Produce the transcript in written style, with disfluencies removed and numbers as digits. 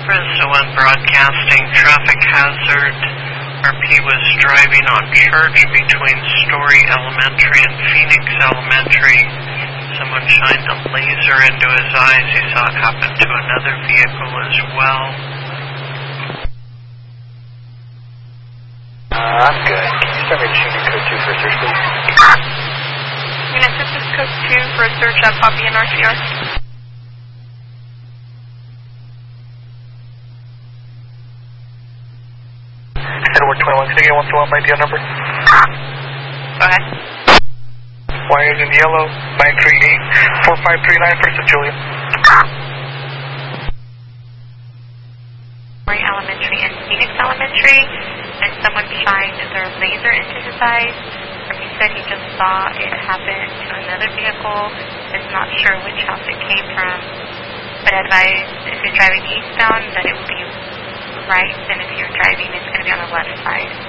Chris Owen broadcasting traffic hazard. RP was driving on Church between Story Elementary and Phoenix Elementary. Someone shined a laser into his eyes. He saw it happen to another vehicle as well. I'm good. Can you start me shooting code 2 for a search, please? Unit, this is code 2 for a search at Poppy and RCR. Edward 21, can you get 121 by DO number? Go ahead. Wires in yellow, 938-4539 for Julia. Story Elementary and Phoenix Elementary, and someone shined their laser into his eyes. He said he just saw it happen to another vehicle. Is not sure which house it came from, but advised if you're driving eastbound that it will be right, and if you're driving it's going to be on the left side.